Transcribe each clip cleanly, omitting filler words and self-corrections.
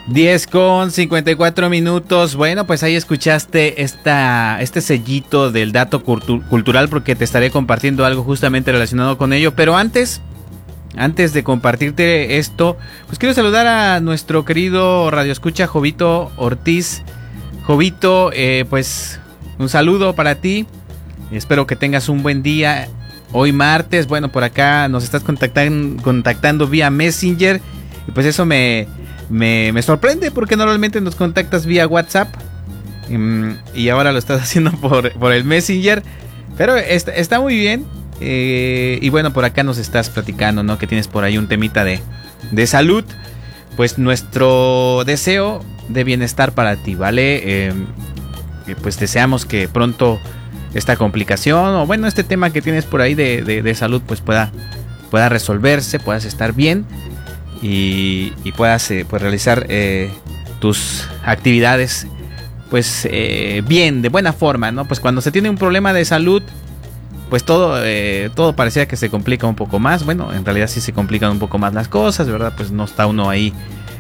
10:54. Bueno, pues ahí escuchaste este sellito del dato cultural, porque te estaré compartiendo algo justamente relacionado con ello. Pero antes de compartirte esto, pues quiero saludar a nuestro querido radioescucha Jovito Ortiz. Jovito, pues un saludo para ti. Espero que tengas un buen día. Hoy martes, bueno, por acá nos estás contactando vía Messenger. Y pues eso me sorprende, porque normalmente nos contactas vía WhatsApp. Y ahora lo estás haciendo por el Messenger. Pero está muy bien. Y bueno, por acá nos estás platicando, ¿no? Que tienes por ahí un temita de salud. Pues nuestro deseo de bienestar para ti, ¿vale? Pues deseamos que pronto esta complicación, o bueno, este tema que tienes por ahí de salud, pues pueda resolverse, puedas estar bien y puedas pues realizar tus actividades pues bien, de buena forma, ¿no? Pues cuando se tiene un problema de salud, pues todo parecía que se complica un poco más. Bueno, en realidad sí se complican un poco más las cosas, ¿verdad? Pues no está uno ahí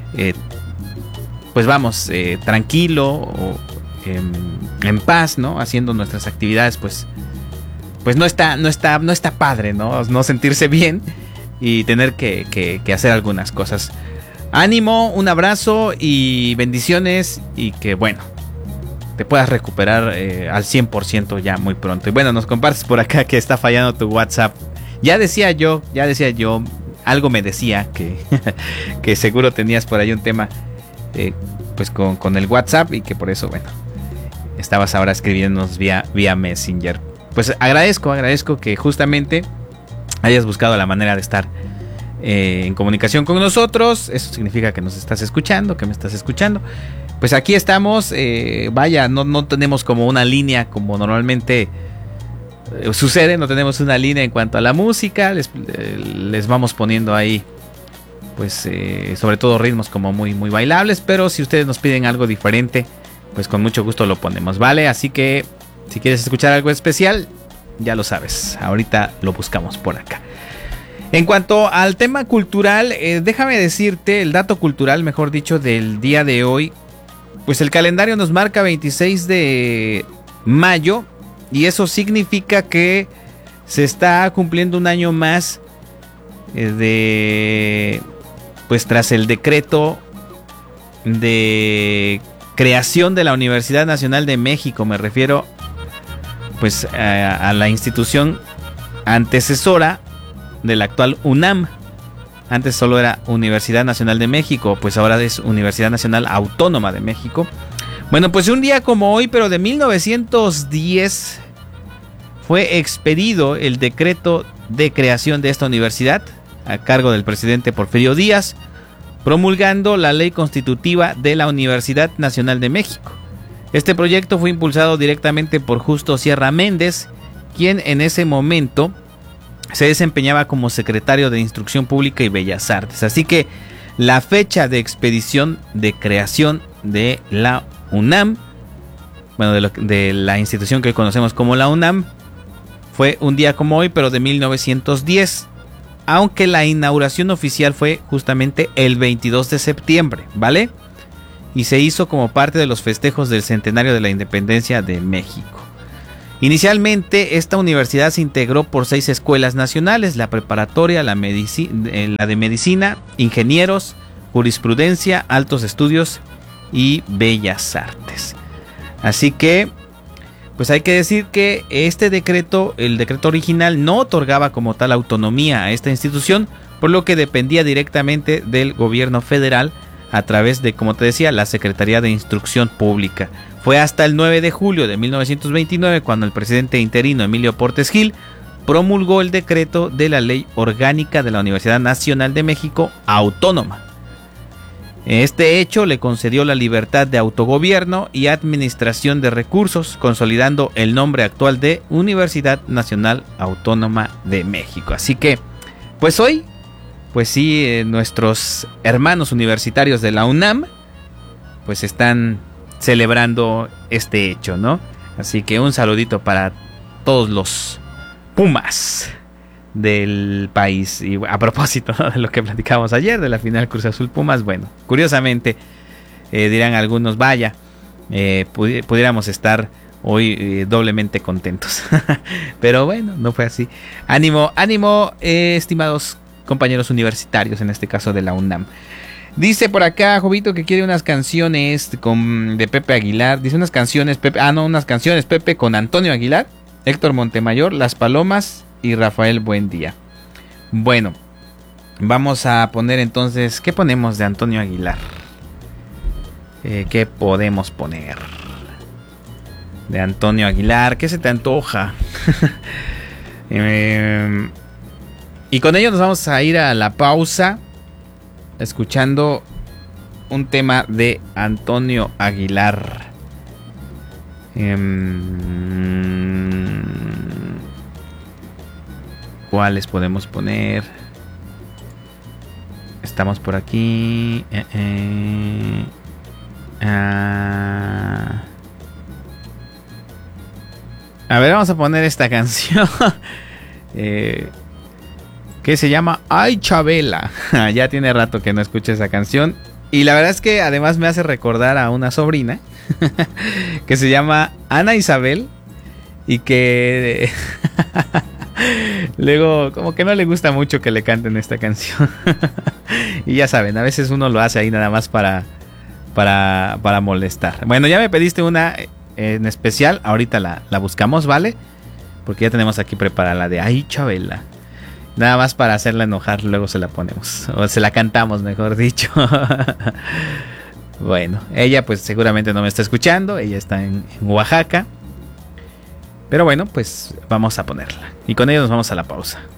pues vamos, tranquilo o en paz, ¿no? Haciendo nuestras actividades, pues no está padre, ¿no? No sentirse bien y tener que hacer algunas cosas. Ánimo, un abrazo y bendiciones, y que bueno, te puedas recuperar al 100% ya muy pronto. Y bueno, nos compartes por acá que está fallando tu WhatsApp. Ya decía yo, algo me decía que seguro tenías por ahí un tema pues con el WhatsApp, y que por eso, bueno, estabas ahora escribiéndonos vía Messenger. Pues agradezco que justamente hayas buscado la manera de estar en comunicación con nosotros. Eso significa que nos estás escuchando, que me estás escuchando. Pues aquí estamos. Vaya, no tenemos como una línea como normalmente sucede. No tenemos una línea en cuanto a la música. Les vamos poniendo ahí, pues sobre todo ritmos como muy, muy bailables. Pero si ustedes nos piden algo diferente, pues con mucho gusto lo ponemos, ¿vale? Así que si quieres escuchar algo especial, ya lo sabes, ahorita lo buscamos por acá. En cuanto al tema cultural, déjame decirte el dato cultural, mejor dicho, del día de hoy. Pues el calendario nos marca 26 de mayo, y eso significa que se está cumpliendo un año más pues tras el decreto de creación de la Universidad Nacional de México. Me refiero pues a la institución antecesora de la actual UNAM. Antes solo era Universidad Nacional de México, pues ahora es Universidad Nacional Autónoma de México. Bueno, pues un día como hoy, pero de 1910, fue expedido el decreto de creación de esta universidad a cargo del presidente Porfirio Díaz, promulgando la ley constitutiva de la Universidad Nacional de México. Este proyecto fue impulsado directamente por Justo Sierra Méndez, quien en ese momento se desempeñaba como secretario de Instrucción Pública y Bellas Artes. Así que la fecha de expedición de creación de la UNAM, bueno, de la institución que conocemos como la UNAM, fue un día como hoy, pero de 1910. Aunque la inauguración oficial fue justamente el 22 de septiembre, ¿vale? Y se hizo como parte de los festejos del centenario de la independencia de México. Inicialmente, esta universidad se integró por 6 escuelas nacionales: la preparatoria, la de medicina, ingenieros, jurisprudencia, altos estudios y bellas artes. Así que pues hay que decir que este decreto, el decreto original, no otorgaba como tal autonomía a esta institución, por lo que dependía directamente del gobierno federal a través de, como te decía, la Secretaría de Instrucción Pública. Fue hasta el 9 de julio de 1929 cuando el presidente interino Emilio Portes Gil promulgó el decreto de la Ley Orgánica de la Universidad Nacional de México Autónoma. Este hecho le concedió la libertad de autogobierno y administración de recursos, consolidando el nombre actual de Universidad Nacional Autónoma de México. Así que, pues hoy, pues sí, nuestros hermanos universitarios de la UNAM, pues están celebrando este hecho, ¿no? Así que un saludito para todos los Pumas del país. Y a propósito, ¿no?, de lo que platicamos ayer de la final Cruz Azul Pumas, bueno, curiosamente dirán algunos, vaya, pudiéramos estar hoy doblemente contentos. Pero bueno, no fue así. Ánimo, ánimo, estimados compañeros universitarios, en este caso de la UNAM. Dice por acá Jovito que quiere unas canciones de Pepe Aguilar. Dice unas canciones, Pepe, con Antonio Aguilar, Héctor Montemayor, Las Palomas y Rafael Buendía. Bueno, vamos a poner entonces, ¿qué ponemos de Antonio Aguilar? ¿Qué podemos poner de Antonio Aguilar? ¿Qué se te antoja? Y con ello nos vamos a ir a la pausa, escuchando un tema de Antonio Aguilar. ¿Cuáles podemos poner? Estamos por aquí. A ver, vamos a poner esta canción. Que se llama Ay Chabela. Ya tiene rato que no escucho esa canción. Y la verdad es que además me hace recordar a una sobrina que se llama Ana Isabel. Y que luego como que no le gusta mucho que le canten esta canción. Y ya saben, a veces uno lo hace ahí nada más para molestar. Bueno, ya me pediste una en especial. Ahorita la buscamos, ¿vale? Porque ya tenemos aquí preparada la de Ay Chabela. Nada más para hacerla enojar, luego se la ponemos. O se la cantamos, mejor dicho. Bueno, ella pues seguramente no me está escuchando. Ella está en Oaxaca. Pero bueno, pues vamos a ponerla. Y con ello nos vamos a la pausa.